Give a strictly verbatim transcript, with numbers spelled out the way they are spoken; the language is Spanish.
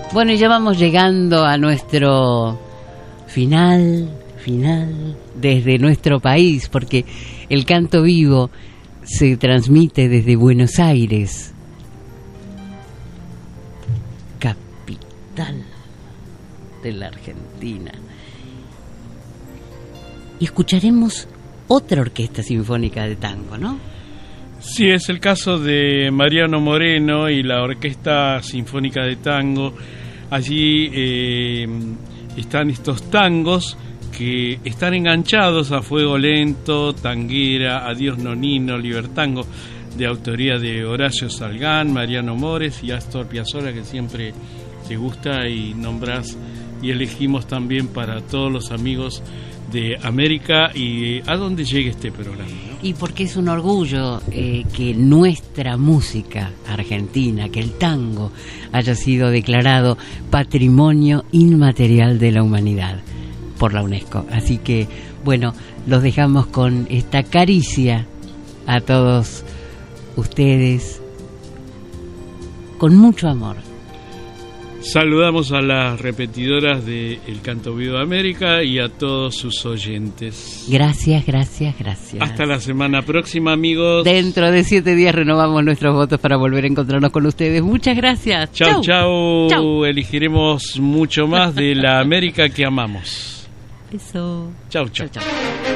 Bueno, ya vamos llegando a nuestro final, final, desde nuestro país, porque el canto vivo se transmite desde Buenos Aires, capital de la Argentina. Y escucharemos otra orquesta sinfónica de tango, ¿no? Sí, es el caso de Mariano Moreno y la Orquesta Sinfónica de Tango. Allí eh, están estos tangos que están enganchados a Fuego Lento, Tanguera, Adiós Nonino, Libertango, de autoría de Horacio Salgán, Mariano Mores y Astor Piazzolla, que siempre te gusta y nombras y elegimos también para todos los amigos de América y a donde llegue este programa, ¿no? Y porque es un orgullo eh, que nuestra música argentina, que el tango haya sido declarado Patrimonio Inmaterial de la Humanidad por la UNESCO. Así que, bueno, los dejamos con esta caricia a todos ustedes, con mucho amor. Saludamos a las repetidoras de El Canto Vivo de América y a todos sus oyentes. Gracias, gracias, gracias. Hasta la semana próxima, amigos. Dentro de siete días renovamos nuestros votos para volver a encontrarnos con ustedes. Muchas gracias. Chau, chau. chau. Elegiremos mucho más de la América que amamos. Eso. Chau, chau. Chau, chau.